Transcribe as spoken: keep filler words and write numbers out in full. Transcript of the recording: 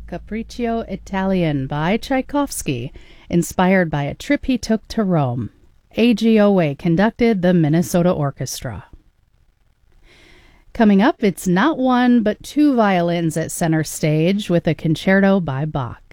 Capriccio Italian by Tchaikovsky, inspired by a trip he took to Rome. A G Owe conducted the Minnesota Orchestra. Coming up, it's not one but two violins at center stage with a concerto by Bach.